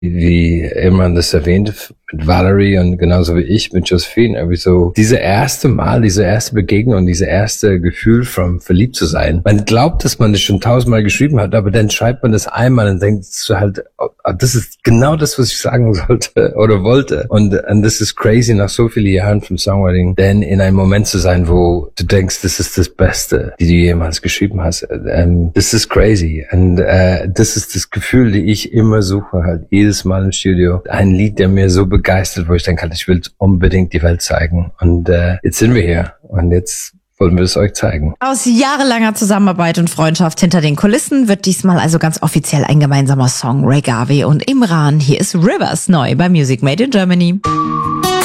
wie Imran das erwähnt, mit Valerie und genauso wie ich mit Josephine, irgendwie so diese erste Begegnung, diese erste Gefühl von verliebt zu sein. Man glaubt, dass man das schon 1000-mal geschrieben hat, aber dann schreibt man das einmal und denkt so halt, oh, das ist genau das, was ich sagen sollte oder wollte. Und das ist crazy, nach so vielen Jahren vom Songwriting, denn in einem Moment zu sein, wo du denkst, das ist das Beste, die du jemals geschrieben hast. Das ist crazy. Und das ist das Gefühl, die ich immer suche, halt jedes Mal im Studio. Ein Lied, der mir so begeistert, wo ich denke, ich will unbedingt die Welt zeigen. Und jetzt sind wir hier und jetzt wollen wir es euch zeigen. Aus jahrelanger Zusammenarbeit und Freundschaft hinter den Kulissen wird diesmal also ganz offiziell ein gemeinsamer Song. Ray Garvey und Imran. Hier ist Rivers neu bei Music Made in Germany.